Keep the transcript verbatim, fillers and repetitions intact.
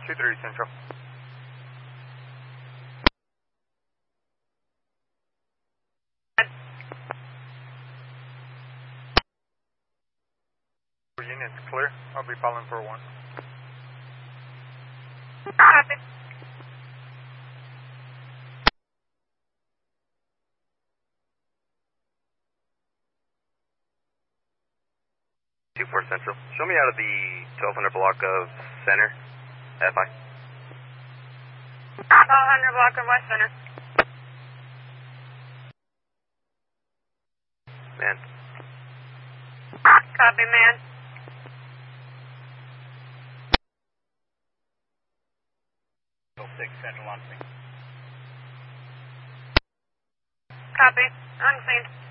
two three Central. Units clear. I'll be following for one. Copy. two four Central. Show me out of the twelve hundred block of center, F I. twelve hundred block of West Center. Man. Copy, man. six Central on scene. Copy. Unseen.